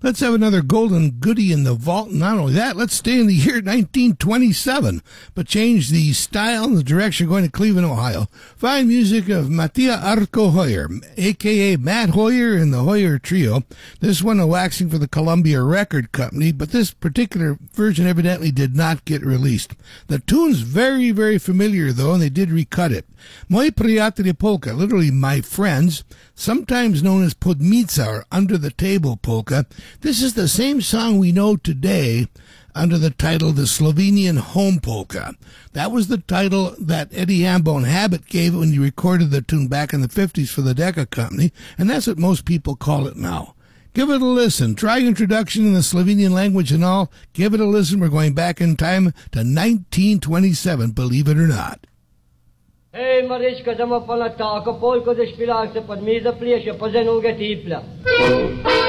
Let's have another golden goodie in the vault. Not only that, let's stay in the year 1927, but change the style and the direction going to Cleveland, Ohio. Fine music of Mattia Arco Hoyer, a.k.a. Matt Hoyer and the Hoyer Trio. This one waxing for the Columbia Record Company, but this particular version evidently did not get released. The tune's very, very familiar, though, and they did recut it. Moi Priateli Polka, literally my friends, sometimes known as Podmica or Under the Table Polka. This is the same song we know today under the title The Slovenian Home Polka. That was the title that Eddie Hambone Habit gave it when he recorded the tune back in the 50s for the Decca Company, and that's what most people call it now. Give it a listen. Try introduction in the Slovenian language and all. Give it a listen. We're going back in time to 1927, believe it or not. Hej, Marička, da ima pa na tako polko, da špilak se pod miza pliješe, pa zdaj noge tiplja.